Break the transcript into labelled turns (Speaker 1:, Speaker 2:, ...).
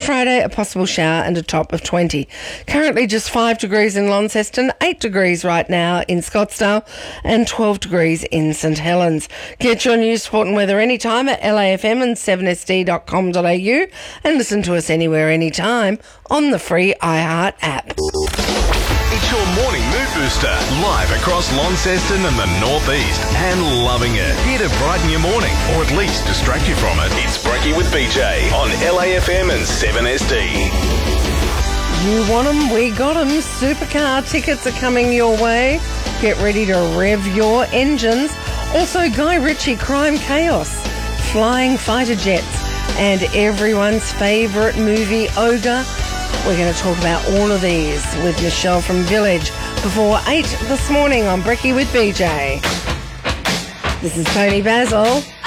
Speaker 1: Friday, a possible shower and a top of 20. Currently just 5 degrees in Launceston, 8 degrees right now in Scottsdale, and 12 degrees in St Helens. Get your news, sport and weather anytime at LAFM and 7sd.com.au and listen to us anywhere, anytime on the free iHeart app.
Speaker 2: It's your morning mood booster, live across Launceston and the Northeast, and loving it. Here to brighten your morning, or at least distract you from it. It's Brekkie with BJ on LAFM and 7SD.
Speaker 1: You want them? We got them. Supercar tickets are coming your way. Get ready to rev your engines. Also, Guy Ritchie, Crime Chaos, Flying Fighter Jets, and everyone's favourite movie, Ogre. We're going to talk about all of these with Michelle from Village before 8 this morning on Brekkie with BJ. This is Tony Basil.